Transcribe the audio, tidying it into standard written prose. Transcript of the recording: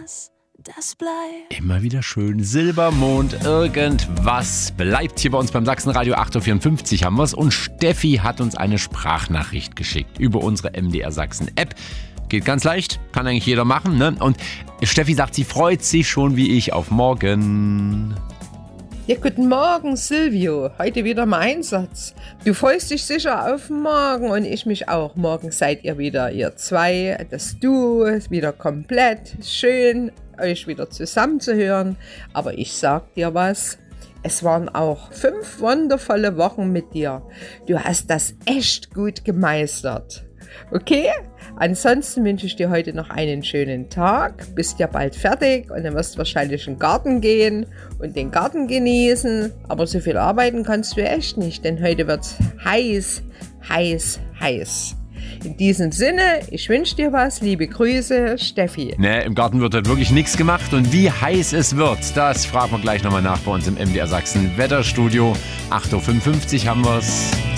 irgendwas, das bleibt. Immer wieder schön. Silbermond, irgendwas bleibt hier bei uns beim Sachsenradio 8.54 Uhr haben wir's. Und Steffi hat uns eine Sprachnachricht geschickt über unsere MDR Sachsen App. Geht ganz leicht, kann eigentlich jeder machen, ne? Und Steffi sagt, sie freut sich schon wie ich auf morgen. Ja, guten Morgen, Silvio. Heute wieder mein Einsatz. Du freust dich sicher auf morgen und ich mich auch. Morgen seid ihr wieder, ihr zwei, das Duo, ist wieder komplett. Schön, euch wieder zusammenzuhören. Aber ich sag dir was, es waren auch 5 wundervolle Wochen mit dir. Du hast das echt gut gemeistert. Okay? Ansonsten wünsche ich dir heute noch einen schönen Tag. Bist ja bald fertig und dann wirst du wahrscheinlich in den Garten gehen und den Garten genießen. Aber so viel arbeiten kannst du echt nicht, denn heute wird's heiß, heiß, heiß. In diesem Sinne, ich wünsche dir was. Liebe Grüße, Steffi. Ne, im Garten wird heute wirklich nichts gemacht. Und wie heiß es wird, das fragen wir gleich nochmal nach bei uns im MDR Sachsen Wetterstudio. 8.55 Uhr haben wir's.